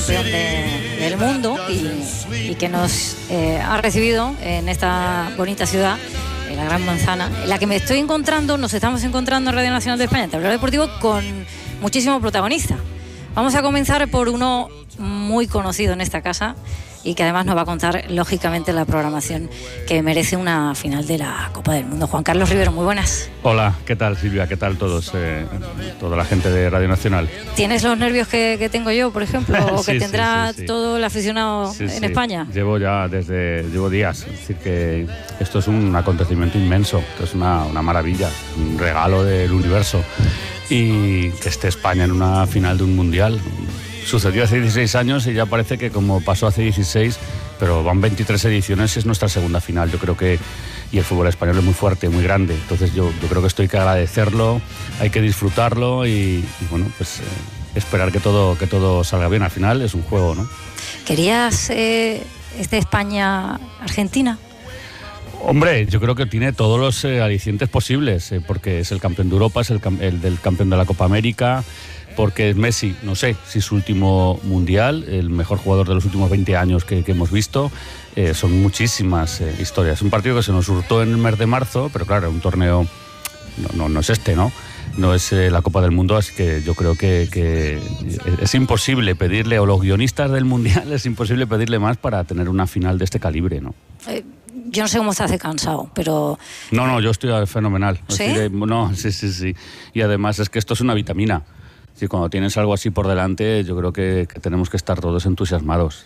campeón del mundo y que nos ha recibido en esta bonita ciudad, en la Gran Manzana, en la que nos estamos encontrando en Radio Nacional de España, en Tablero Deportivo, con muchísimos protagonistas. Vamos a comenzar por uno muy conocido en esta casa y que además nos va a contar, lógicamente, la programación que merece una final de la Copa del Mundo. Juan Carlos Rivero, muy buenas. Hola, ¿qué tal, Silvia? ¿Qué tal todos? Toda la gente de Radio Nacional. ¿Tienes los nervios que tengo yo, por ejemplo, o que tendrá todo el aficionado en España? Llevo días. Es decir, que esto es un acontecimiento inmenso, esto es una maravilla, un regalo del universo. Y que esté España en una final de un mundial. Sucedió hace 16 años y ya parece que como pasó hace 16, pero van 23 ediciones y es nuestra segunda final. Yo creo que y el fútbol español es muy fuerte, muy grande. Entonces yo creo que esto hay que agradecerlo, hay que disfrutarlo y bueno, pues esperar que todo salga bien. Al final es un juego, ¿no? ¿Querías España-Argentina? Hombre, yo creo que tiene todos los alicientes posibles, porque es el campeón de Europa, es el del campeón de la Copa América, porque es Messi, no sé si su último mundial, el mejor jugador de los últimos 20 años que hemos visto. Son muchísimas historias. Un partido que se nos hurtó en el mes de marzo, pero claro, un torneo no es este, ¿no? No es la Copa del Mundo, así que yo creo que es imposible pedirle, o los guionistas del mundial, es imposible pedirle más para tener una final de este calibre, ¿no? Yo no sé cómo estás de cansado, pero... No, yo estoy fenomenal. ¿Sí? Sí. Y además es que esto es una vitamina. Sí, cuando tienes algo así por delante, yo creo que tenemos que estar todos entusiasmados.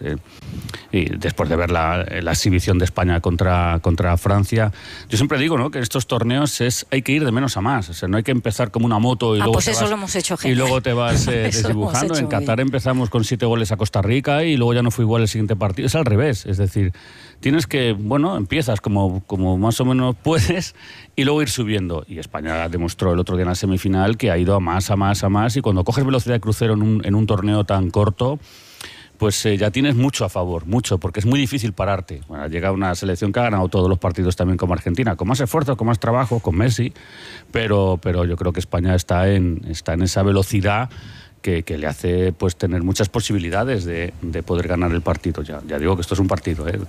Y después de ver la exhibición de España contra Francia, yo siempre digo, ¿no?, que en estos torneos hay que ir de menos a más. O sea, no hay que empezar como una moto y luego pues eso lo hemos hecho genial. Y luego te vas desdibujando. En Qatar empezamos con 7 goles a Costa Rica y luego ya no fue igual el siguiente partido. Es al revés, es decir, tienes que, empiezas como más o menos puedes y luego ir subiendo. Y España demostró el otro día en la semifinal que ha ido a más, y cuando coges velocidad de crucero en un torneo tan corto, pues ya tienes mucho a favor, mucho, porque es muy difícil pararte. Bueno, llega una selección que ha ganado todos los partidos también como Argentina, con más esfuerzo, con más trabajo, con Messi, pero yo creo que España está en esa velocidad que le hace pues tener muchas posibilidades de poder ganar el partido. Ya digo que esto es un partido, ¿eh?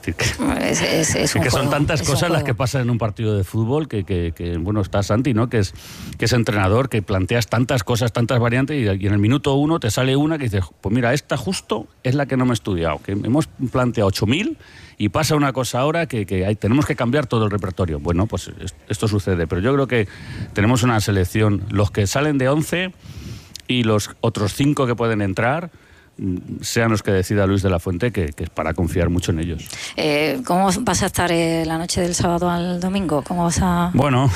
Es que son tantas cosas las que pasan en un partido de fútbol que bueno, está Santi, ¿no?, que es entrenador, que planteas tantas cosas, tantas variantes y en el minuto 1 te sale una que dices, pues mira, esta justo es la que no me he estudiado, que hemos planteado 8.000 y pasa una cosa ahora que tenemos que cambiar todo el repertorio. Bueno, pues esto sucede, pero yo creo que tenemos una selección, los que salen de 11 y los otros 5 que pueden entrar, sean los que decida Luis de la Fuente, que es para confiar mucho en ellos. ¿Cómo vas a estar la noche del sábado al domingo? ¿Cómo vas a...? Bueno,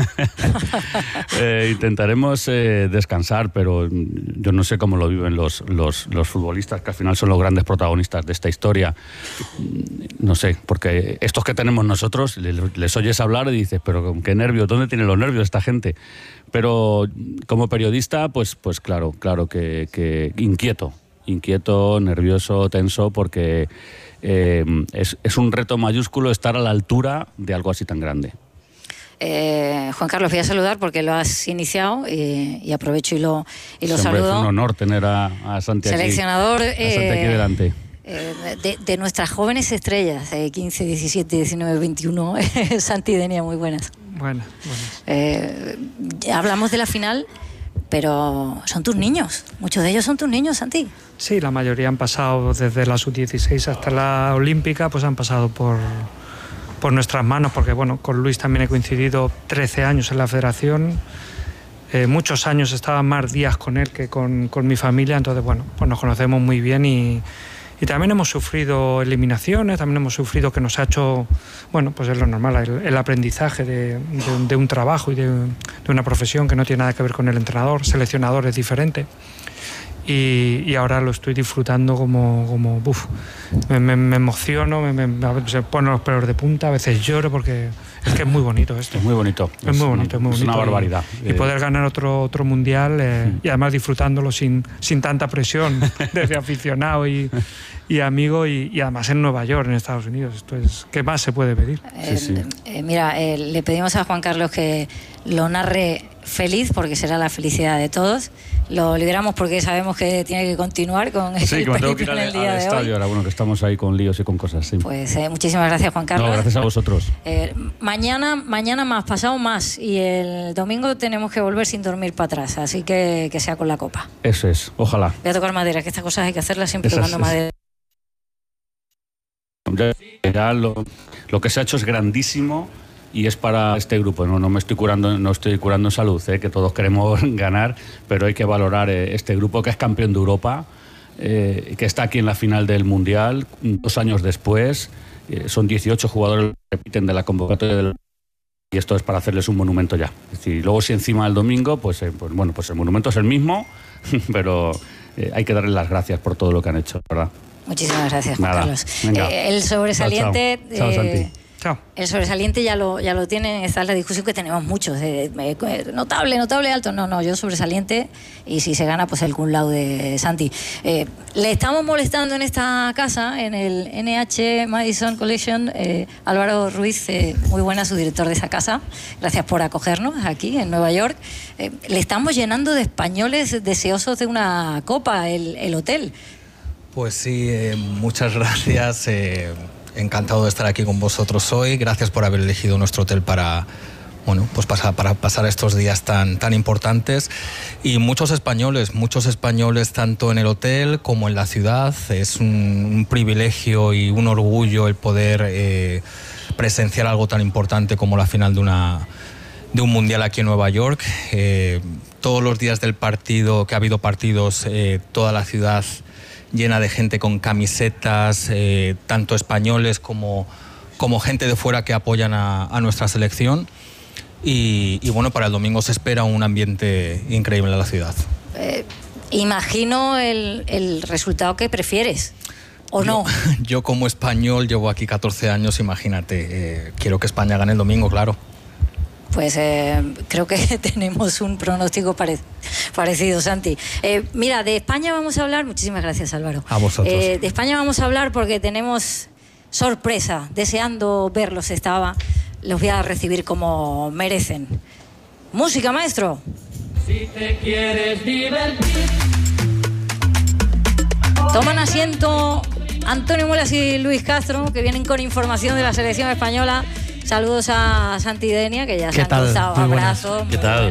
intentaremos descansar, pero yo no sé cómo lo viven los futbolistas, que al final son los grandes protagonistas de esta historia. No sé, porque estos que tenemos nosotros, les oyes hablar y dices, pero con qué nervios, ¿dónde tienen los nervios esta gente? Pero como periodista, pues claro que inquieto, nervioso, tenso, porque es un reto mayúsculo estar a la altura de algo así tan grande. Juan Carlos, voy a saludar porque lo has iniciado y aprovecho y lo saludo. Es un honor tener a Santi aquí. Seleccionador a Santi aquí delante. De nuestras jóvenes estrellas, 15, 17, 19, 21, Santi y Denia, muy buenas. Buenas. Hablamos de la final, pero son tus niños. Muchos de ellos son tus niños, Santi. Sí, la mayoría han pasado desde la sub-16 hasta la olímpica, pues han pasado por nuestras manos, porque bueno, con Luis también he coincidido 13 años en la federación. Muchos años estaba más días con él que con mi familia, entonces bueno, pues nos conocemos muy bien y también hemos sufrido eliminaciones, también hemos sufrido que nos ha hecho, bueno, pues es lo normal, el aprendizaje de un trabajo y de una profesión que no tiene nada que ver con el entrenador, seleccionador es diferente. Y ahora lo estoy disfrutando como me emociono, se ponen los pelos de punta, a veces lloro porque es que es muy bonito esto. Es muy bonito. Es muy bonito. Es una barbaridad. Y poder ganar otro mundial y además disfrutándolo sin tanta presión desde aficionado y amigo y además en Nueva York, en Estados Unidos. Esto es, ¿qué más se puede pedir? Mira, le pedimos a Juan Carlos que lo narre feliz porque será la felicidad de todos. Lo liberamos porque sabemos que tiene que continuar con el que me tengo que ir al estadio ahora, bueno, que estamos ahí con líos y con cosas, sí. Pues muchísimas gracias, Juan Carlos. No, gracias a vosotros. Mañana más, pasado más, y el domingo tenemos que volver sin dormir para atrás, así que sea con la copa. Eso es, ojalá. Voy a tocar madera, que estas cosas hay que hacerlas siempre tocando madera. Ya lo que se ha hecho es grandísimo. Y es para este grupo, no estoy curando en salud, que todos queremos ganar, pero hay que valorar este grupo que es campeón de Europa, que está aquí en la final del Mundial, 2 años después, son 18 jugadores que repiten de la convocatoria y esto es para hacerles un monumento ya. Es decir, luego si encima el domingo, pues el monumento es el mismo, pero hay que darles las gracias por todo lo que han hecho, ¿verdad? Muchísimas gracias, Juan Carlos. El sobresaliente... Chao, Santi. El sobresaliente ya lo tienen, esta es la discusión que tenemos muchos, notable, alto, no, yo sobresaliente, y si se gana, pues el cum laude Santi. Le estamos molestando en esta casa, en el NH Madison Collection, Álvaro Ruiz, muy buena, su director de esa casa, gracias por acogernos aquí en Nueva York. Le estamos llenando de españoles deseosos de una copa el hotel. Pues sí, muchas gracias. Encantado de estar aquí con vosotros hoy. Gracias por haber elegido nuestro hotel para pasar estos días tan importantes. Y muchos españoles tanto en el hotel como en la ciudad. Es un privilegio y un orgullo el poder presenciar algo tan importante como la final de un mundial aquí en Nueva York. Todos los días del partido, que ha habido partidos, toda la ciudad llena de gente con camisetas, tanto españoles como gente de fuera que apoyan a nuestra selección. Y bueno, para el domingo se espera un ambiente increíble en la ciudad. Imagino el resultado que prefieres, ¿o no? Yo como español llevo aquí 14 años, imagínate, quiero que España gane el domingo, claro. Pues creo que tenemos un pronóstico parecido, Santi. Mira, de España vamos a hablar. Muchísimas gracias, Álvaro. A vosotros. De España vamos a hablar porque tenemos sorpresa. Deseando verlos estaba. Los voy a recibir como merecen. Música, maestro. Si te quieres divertir. Toman asiento Antonio Muelas y Luis Castro, que vienen con información de la selección española. Saludos a Santi y Denia, que ya se han cruzado. Abrazos. ¿Qué tal?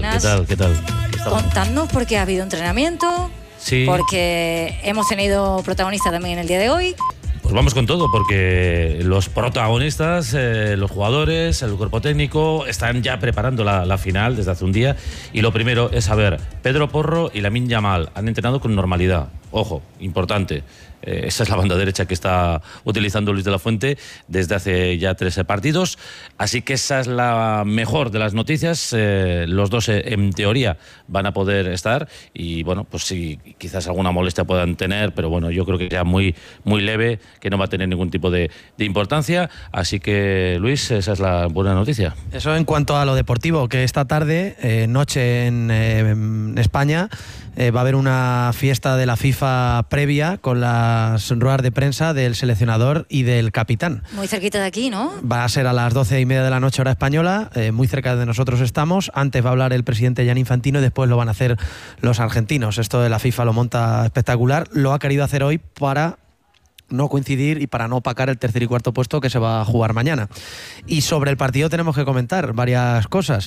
Contadnos por qué ha habido entrenamiento. Sí. Porque hemos tenido protagonista también en el día de hoy. Pues vamos con todo, porque los protagonistas, los jugadores, el cuerpo técnico, están ya preparando la final desde hace un día. Y lo primero es saber, Pedro Porro y Lamine Yamal han entrenado con normalidad. Ojo, importante. Esa es la banda derecha que está utilizando Luis de la Fuente desde hace ya 13 partidos. Así que esa es la mejor de las noticias. Los dos, en teoría, van a poder estar. Y bueno, pues sí, quizás alguna molestia puedan tener, pero bueno, yo creo que ya muy leve, que no va a tener ningún tipo de importancia. Así que, Luis, esa es la buena noticia. Eso en cuanto a lo deportivo, que esta tarde, noche en España, va a haber una fiesta de la FIFA previa con las ruedas de prensa del seleccionador y del capitán. Muy cerquita de aquí, ¿no? Va a ser a las 12:30 de la noche hora española, muy cerca de nosotros estamos. Antes va a hablar el presidente Gianni Infantino y después lo van a hacer los argentinos. Esto de la FIFA lo monta espectacular. Lo ha querido hacer hoy para no coincidir y para no opacar el tercer y cuarto puesto que se va a jugar mañana. Y sobre el partido tenemos que comentar varias cosas.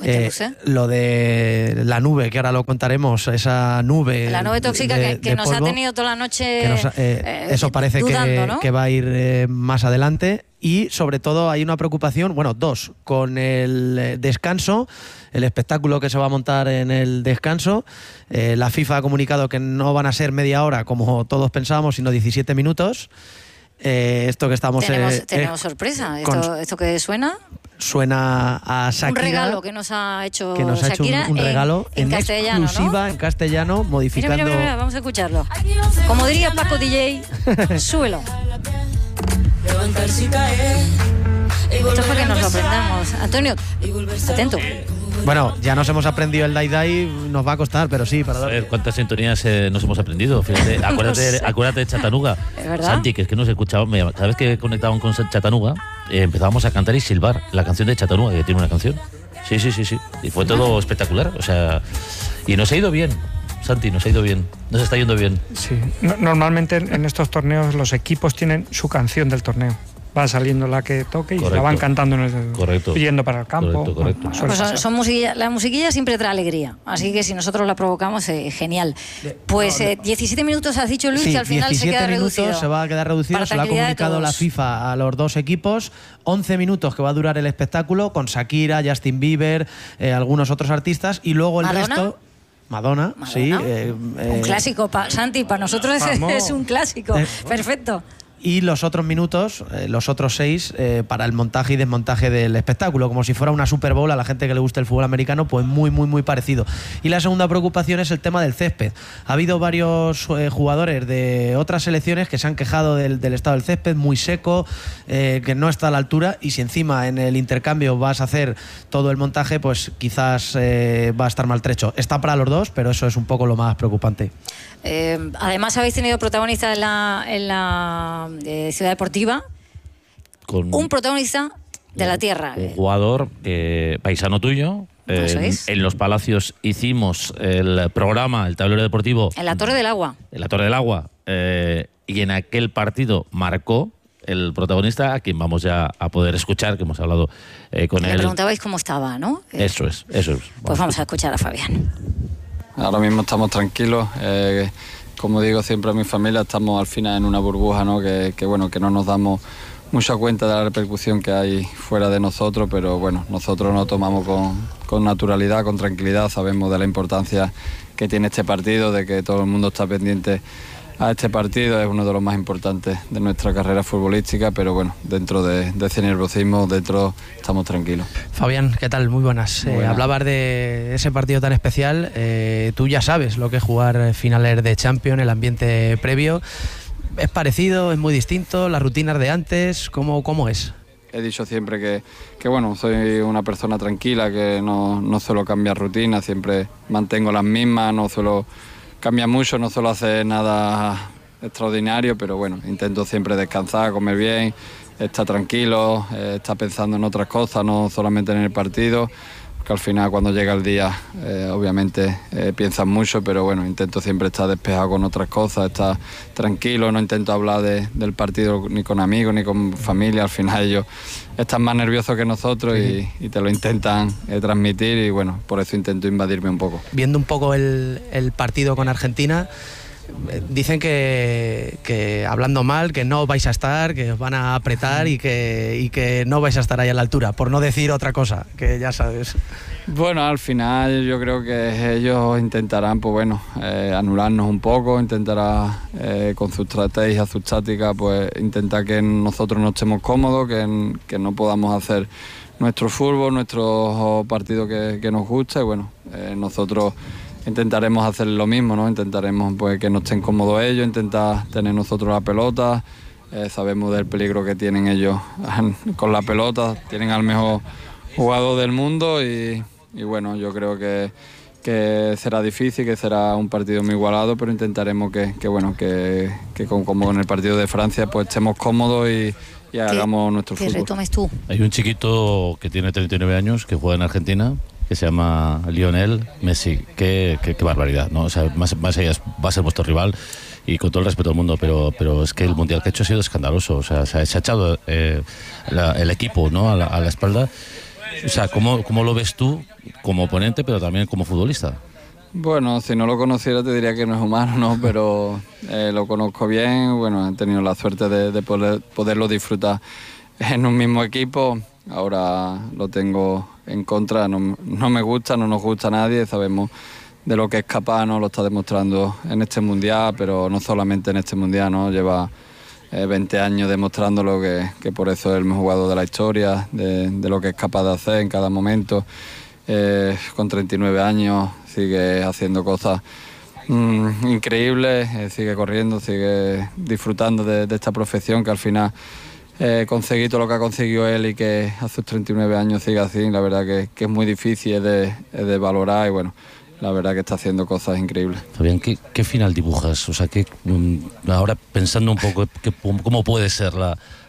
Lo de la nube, que ahora lo contaremos, esa nube. La nube tóxica que nos polvo, ha tenido toda la noche. Eso parece dudando, ¿no? que va a ir más adelante. Y sobre todo hay una preocupación, dos, con el descanso, el espectáculo que se va a montar en el descanso. La FIFA ha comunicado que no van a ser media hora como todos pensábamos, sino 17 minutos. Esto que estamos... Tenemos sorpresa. ¿Esto que suena? Suena a Shakira. Un regalo que nos ha hecho Shakira. Un regalo en castellano, exclusiva, ¿no? En castellano, modificando... Mira, vamos a escucharlo. Como diría Paco DJ, súbelo. Esto es para que nos lo aprendamos. Antonio, atento. Bueno, ya nos hemos aprendido el Dai, nos va a costar, pero sí. Para a ver, ¿cuántas sintonías nos hemos aprendido? Fíjate, acuérdate de Chattanooga. ¿Es verdad? Santi, que es que nos escuchábamos, cada vez que conectábamos con Chattanooga, empezábamos a cantar y silbar la canción de Chattanooga, que tiene una canción. Sí. Y fue todo espectacular. O sea, y nos ha ido bien, Santi, nos ha ido bien. Nos está yendo bien. Sí. Normalmente en estos torneos los equipos tienen su canción del torneo. Va saliendo la que toque y la van cantando yendo para el campo. Correcto. Pues son musiquilla, la musiquilla siempre trae alegría, así que si nosotros la provocamos, genial. Pues 17 minutos has dicho, Luis, sí, que al final se queda reducido. Se va a quedar reducido, se lo ha comunicado la FIFA a los dos equipos. 11 minutos que va a durar el espectáculo con Shakira, Justin Bieber, algunos otros artistas, y luego el resto... Madonna, sí. Un clásico, Santi, para nosotros es un clásico. Perfecto. Y los otros minutos, los otros 6, para el montaje y desmontaje del espectáculo, como si fuera una Super Bowl. A la gente que le gusta el fútbol americano, pues muy parecido. Y la segunda preocupación es el tema del césped. Ha habido varios jugadores de otras selecciones que se han quejado del estado del césped, muy seco, que no está a la altura, y si encima en el intercambio vas a hacer todo el montaje, pues quizás va a estar maltrecho. Está para los dos, pero eso es un poco lo más preocupante. Además habéis tenido protagonistas en la Ciudad Deportiva, con un protagonista de la tierra, un jugador paisano tuyo. En los Palacios hicimos el programa, el tablero deportivo en la Torre del Agua, y en aquel partido marcó el protagonista, a quien vamos ya a poder escuchar, que hemos hablado con él. Le preguntabais cómo estaba, ¿no? Eso es. Pues vamos a escuchar a Fabián. Ahora mismo estamos tranquilos. Como digo siempre a mi familia, estamos al final en una burbuja, ¿no? Que no nos damos mucha cuenta de la repercusión que hay fuera de nosotros, pero bueno, nosotros nos tomamos con naturalidad, con tranquilidad. Sabemos de la importancia que tiene este partido, de que todo el mundo está pendiente a este partido. Es uno de los más importantes de nuestra carrera futbolística, pero bueno, dentro de ese nerviosismo, estamos tranquilos. Fabián, ¿qué tal? Muy buenas. Hablabas de ese partido tan especial. Tú ya sabes lo que es jugar finales de Champions, el ambiente previo. ¿Es parecido? ¿Es muy distinto? ¿Las rutinas de antes? ¿Cómo es? He dicho siempre que bueno, soy una persona tranquila, que no suelo cambiar rutinas, siempre mantengo las mismas, no suelo cambia mucho, no suelo hacer nada extraordinario, pero bueno, intento siempre descansar, comer bien, estar tranquilo, estar pensando en otras cosas, no solamente en el partido, porque al final cuando llega el día obviamente piensas mucho, pero bueno, intento siempre estar despejado con otras cosas, estar tranquilo, no intento hablar del partido ni con amigos ni con familia. Al final ellos están más nerviosos que nosotros y te lo intentan transmitir, y bueno, por eso intento invadirme un poco. Viendo un poco el partido con Argentina, dicen que hablando mal, que no vais a estar, que os van a apretar y que no vais a estar ahí a la altura, por no decir otra cosa, que ya sabes. Bueno, al final yo creo que ellos intentarán, pues bueno, anularnos un poco, intentará con su estrategia, su táctica, pues intentar que nosotros no estemos cómodos, que no podamos hacer nuestro fútbol, nuestro partido que nos gusta, y bueno, nosotros intentaremos hacer lo mismo, ¿no? Intentaremos pues que no estén cómodos ellos, intentar tener nosotros la pelota. Sabemos del peligro que tienen ellos con la pelota, tienen al mejor jugador del mundo y bueno, yo creo que será difícil, que será un partido muy igualado, pero intentaremos que como en el partido de Francia, pues estemos cómodos y hagamos nuestro fútbol. ¿Qué retomes tú? Hay un chiquito que tiene 39 años, que juega en Argentina, que se llama Lionel Messi. Qué barbaridad, ¿no? O sea, más allá va a ser vuestro rival, y con todo el respeto del mundo, pero es que el mundial que ha hecho ha sido escandaloso. O sea, se ha echado el equipo, ¿no? a la espalda. O sea, ¿cómo lo ves tú como oponente, pero también como futbolista? Bueno, si no lo conociera te diría que no es humano, ¿no? Pero lo conozco bien. Bueno, he tenido la suerte de poderlo disfrutar en un mismo equipo. Ahora lo tengo en contra, no me gusta, no nos gusta a nadie, sabemos de lo que es capaz, ¿no? Lo está demostrando en este mundial, pero no solamente en este mundial, ¿no? Lleva 20 años demostrándolo, que por eso es el mejor jugador de la historia, de lo que es capaz de hacer en cada momento. Con 39 años sigue haciendo cosas increíbles, sigue corriendo, sigue disfrutando de esta profesión, que al final conseguir todo lo que ha conseguido él y que a sus 39 años siga así, la verdad que es muy difícil, es de valorar, y bueno, la verdad que está haciendo cosas increíbles. Fabián, ¿qué final dibujas? O sea, ahora pensando un poco cómo puede ser la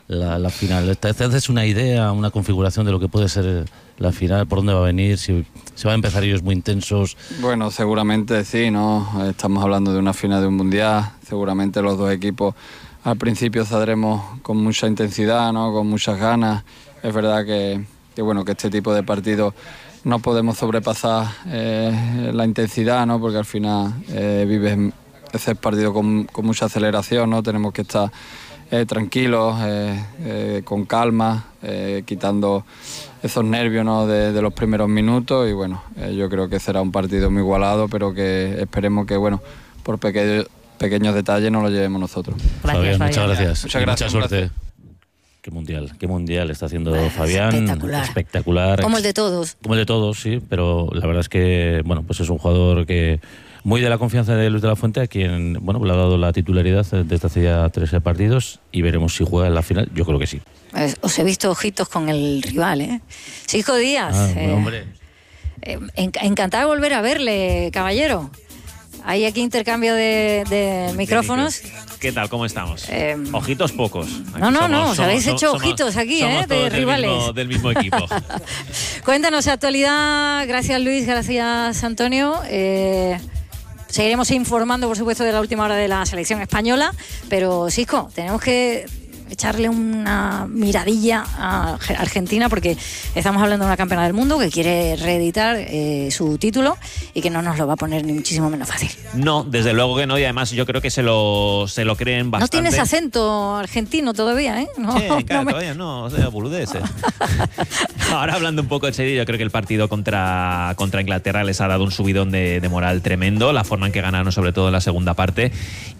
la final. ¿Te haces una idea, una configuración de lo que puede ser la final? ¿Por dónde va a venir? ¿Si se van a empezar ellos muy intensos? Bueno, seguramente sí, ¿no? Estamos hablando de una final de un mundial. Seguramente los dos equipos al principio saldremos con mucha intensidad, ¿no? Con muchas ganas. Es verdad que este tipo de partidos no podemos sobrepasar la intensidad, ¿no? Porque al final vives ese partido con mucha aceleración, ¿no? Tenemos que estar tranquilos, con calma, quitando esos nervios, ¿no? de los primeros minutos. Y bueno, yo creo que será un partido muy igualado, pero que esperemos que, bueno, por pequeños detalles nos lo llevemos nosotros. Fabián, muchas gracias. Muchas gracias. Mucha suerte. Qué mundial está haciendo Fabián. Espectacular. Como el de todos. Como el de todos, sí, pero la verdad es que, bueno, pues es un jugador que muy de la confianza de Luis de la Fuente, a quien, bueno, le ha dado la titularidad desde hace ya 13 partidos, y veremos si juega en la final. Yo creo que sí. Os he visto ojitos con el rival, ¿eh? Cisco Díaz. Hombre. Encantado de volver a verle, caballero. Hay aquí intercambio de micrófonos. ¿Qué tal? ¿Cómo estamos? Ojitos pocos. Aquí os habéis hecho ojitos aquí, de rivales. Del mismo equipo. Cuéntanos actualidad. Gracias, Luis. Gracias, Antonio. Seguiremos informando, por supuesto, de la última hora de la selección española. Pero, Cisco, tenemos que echarle una miradilla a Argentina, porque estamos hablando de una campeona del mundo que quiere reeditar su título y que no nos lo va a poner ni muchísimo menos fácil. No, desde luego que no, y además yo creo que se lo creen bastante. No tienes acento argentino todavía, ¿eh? No, sí, claro, todavía no, o sea, boludeces. Ahora, hablando un poco en serio, yo creo que el partido contra Inglaterra les ha dado un subidón de moral tremendo, la forma en que ganaron, sobre todo en la segunda parte,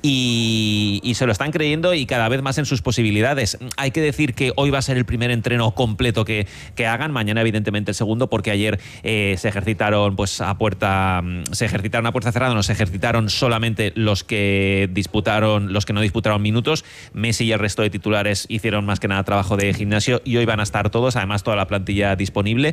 y se lo están creyendo, y cada vez más en sus posibilidades. Hay que decir que hoy va a ser el primer entreno completo que hagan, mañana evidentemente el segundo, porque ayer se ejercitaron a puerta cerrada, no se ejercitaron solamente los que no disputaron minutos. Messi y el resto de titulares hicieron más que nada trabajo de gimnasio, y hoy van a estar todos, además toda la plantilla disponible,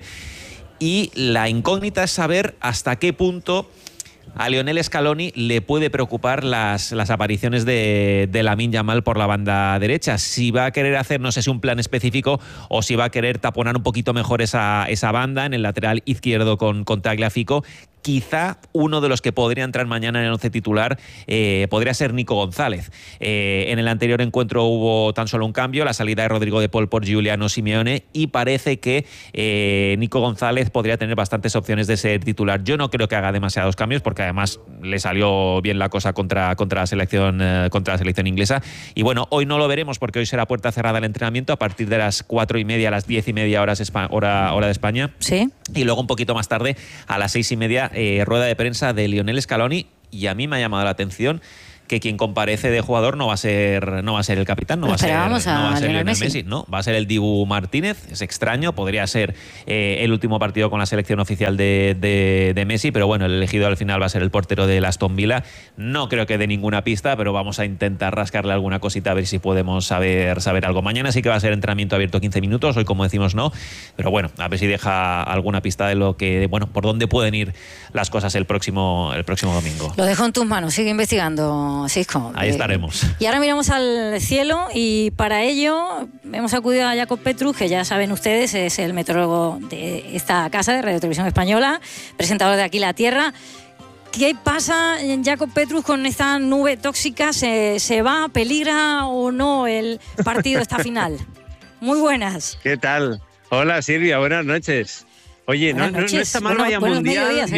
y la incógnita es saber hasta qué punto a Lionel Scaloni le puede preocupar las apariciones de Lamine Yamal por la banda derecha. Si va a querer hacer, no sé si un plan específico, o si va a querer taponar un poquito mejor esa banda en el lateral izquierdo con Tagliafico. Quizá uno de los que podría entrar mañana en el 11 titular podría ser Nico González. En el anterior encuentro hubo tan solo un cambio, la salida de Rodrigo de Paul por Giuliano Simeone, y parece que Nico González podría tener bastantes opciones de ser titular. Yo no creo que haga demasiados cambios, porque además le salió bien la cosa contra la selección inglesa. Y bueno, hoy no lo veremos, porque hoy será puerta cerrada el entrenamiento a partir de las 4:30 a las 10:30 hora de España. Sí. Y luego un poquito más tarde, a las 6:30, rueda de prensa de Lionel Scaloni, y a mí me ha llamado la atención que quien comparece de jugador no va a ser el capitán, no va a ser Lionel Messi, no, va a ser el Dibu Martínez. Es extraño, podría ser el último partido con la selección oficial de Messi, pero bueno, el elegido al final va a ser el portero del Aston Villa. No creo que dé ninguna pista, pero vamos a intentar rascarle alguna cosita a ver si podemos saber algo. Mañana sí que va a ser entrenamiento abierto 15 minutos, hoy, como decimos, no, pero bueno, a ver si deja alguna pista de lo que, bueno, por dónde pueden ir las cosas el próximo domingo. Lo dejo en tus manos, sigue investigando, Cisco. Ahí estaremos. Y ahora miramos al cielo, y para ello hemos acudido a Jacob Petrus, que ya saben ustedes es el meteorólogo de esta casa de Radio Televisión Española, presentador de Aquí la Tierra. ¿Qué pasa, Jacob Petrus, con esta nube tóxica? ¿Se va, peligra o no el partido, esta final? Muy buenas. ¿Qué tal? Hola, Silvia, buenas noches. Oye, no está mal, vaya mundial.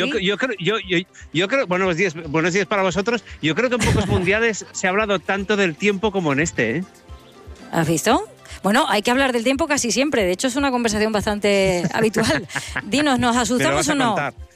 Yo creo, buenos días para vosotros. Yo creo que en pocos mundiales se ha hablado tanto del tiempo como en este, ¿eh? ¿Has visto? Bueno, hay que hablar del tiempo casi siempre. De hecho, es una conversación bastante habitual. Dinos, ¿nos asustamos o no?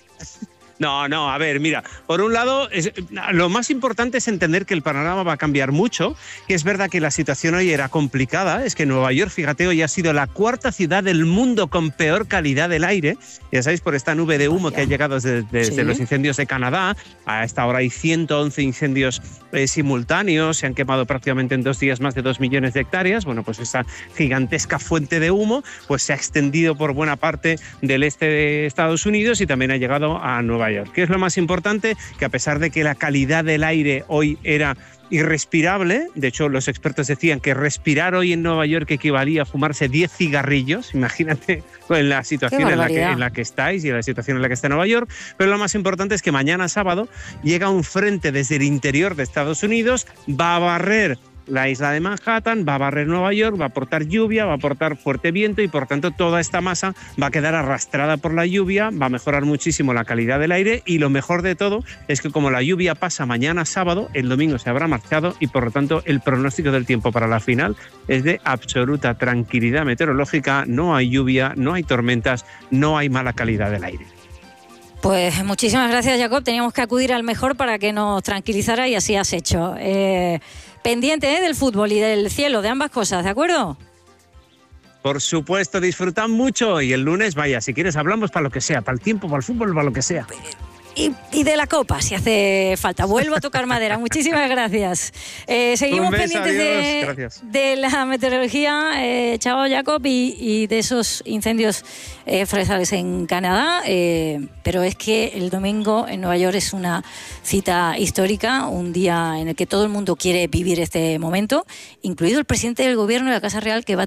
No, a ver, mira, por un lado, lo más importante es entender que el panorama va a cambiar mucho, que es verdad que la situación hoy era complicada, es que Nueva York, fíjate, hoy ha sido la cuarta ciudad del mundo con peor calidad del aire, ya sabéis, por esta nube de humo que ha llegado desde los incendios de Canadá. A esta hora hay 111 incendios simultáneos, se han quemado prácticamente en 2 días más de 2 millones de hectáreas. Bueno, pues esta gigantesca fuente de humo pues se ha extendido por buena parte del este de Estados Unidos y también ha llegado a Nueva York. ¿Qué es lo más importante? Que a pesar de que la calidad del aire hoy era irrespirable. De hecho, los expertos decían que respirar hoy en Nueva York equivalía a fumarse 10 cigarrillos. Imagínate en la situación en la que estáis y en la situación en la que está Nueva York. Pero lo más importante es que mañana sábado llega un frente desde el interior de Estados Unidos, va a barrer la isla de Manhattan, va a barrer Nueva York, va a aportar lluvia, va a aportar fuerte viento y por tanto toda esta masa va a quedar arrastrada por la lluvia, va a mejorar muchísimo la calidad del aire y lo mejor de todo es que como la lluvia pasa mañana sábado, el domingo se habrá marchado y por lo tanto el pronóstico del tiempo para la final es de absoluta tranquilidad meteorológica, no hay lluvia, no hay tormentas, no hay mala calidad del aire. Pues muchísimas gracias, Jacob. Teníamos que acudir al mejor para que nos tranquilizara y así has hecho. Pendiente del fútbol y del cielo, de ambas cosas, ¿de acuerdo? Por supuesto, disfrutan mucho y el lunes, vaya, si quieres hablamos para lo que sea, para el tiempo, para el fútbol, para lo que sea. Y de la copa, si hace falta. Vuelvo a tocar madera. Muchísimas gracias. Seguimos pendientes de la meteorología, chao Jacob, y de esos incendios forestales en Canadá. Pero es que el domingo en Nueva York es una cita histórica, un día en el que todo el mundo quiere vivir este momento, incluido el presidente del gobierno de la Casa Real, que va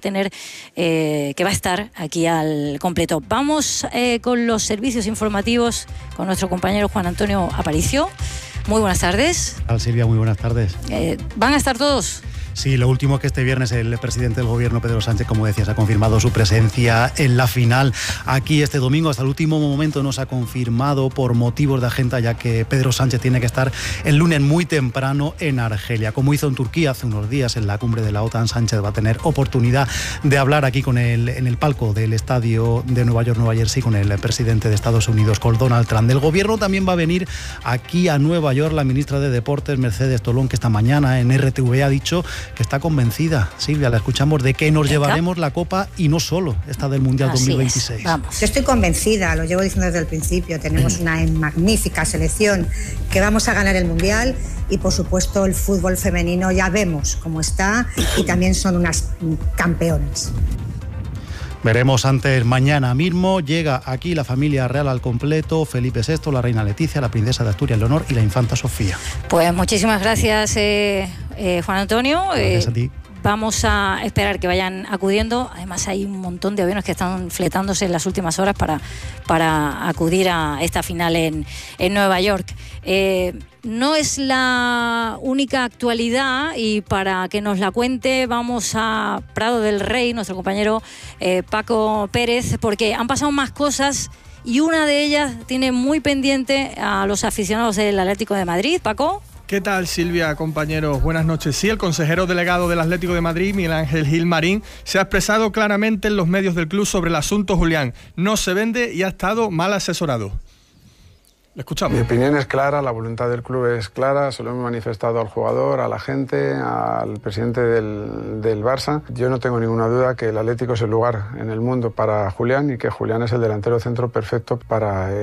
a estar aquí al completo. Vamos con los servicios informativos con nuestro compañero Juan Antonio Aparicio. Muy buenas tardes. Hola Silvia, muy buenas tardes. ¿Van a estar todos? Sí, lo último que este viernes el presidente del gobierno, Pedro Sánchez, como decías, ha confirmado su presencia en la final aquí este domingo. Hasta el último momento no se ha confirmado por motivos de agenda, ya que Pedro Sánchez tiene que estar el lunes muy temprano en Argelia. Como hizo en Turquía hace unos días en la cumbre de la OTAN, Sánchez va a tener oportunidad de hablar aquí en el palco del estadio de Nueva York, Nueva Jersey, con el presidente de Estados Unidos, con Donald Trump. Del gobierno también va a venir aquí a Nueva York la ministra de Deportes, Mercedes Tolón, que esta mañana en RTV ha dicho que está convencida, Silvia, la escuchamos, de que nos llevaremos la Copa y no solo esta del Mundial 2026. Vamos. Yo estoy convencida, lo llevo diciendo desde el principio, tenemos una magnífica selección que vamos a ganar el Mundial y por supuesto el fútbol femenino ya vemos cómo está y también son unas campeonas. Veremos antes, mañana mismo llega aquí la familia real al completo, Felipe VI, la reina Leticia, la princesa de Asturias Leonor y la infanta Sofía. Pues muchísimas gracias, Juan Antonio. Gracias a ti. Vamos a esperar que vayan acudiendo. Además hay un montón de aviones que están fletándose en las últimas horas para acudir a esta final en Nueva York. No es la única actualidad y para que nos la cuente vamos a Prado del Rey, nuestro compañero Paco Pérez, porque han pasado más cosas y una de ellas tiene muy pendiente a los aficionados del Atlético de Madrid. Paco. ¿Qué tal, Silvia, compañeros? Buenas noches. Sí, el consejero delegado del Atlético de Madrid, Miguel Ángel Gil Marín, se ha expresado claramente en los medios del club sobre el asunto Julián. No se vende y ha estado mal asesorado. Le escuchamos. Mi opinión es clara, la voluntad del club es clara, se lo hemos manifestado al jugador, a la gente, al presidente del Barça. Yo no tengo ninguna duda que el Atlético es el lugar en el mundo para Julián y que Julián es el delantero centro perfecto para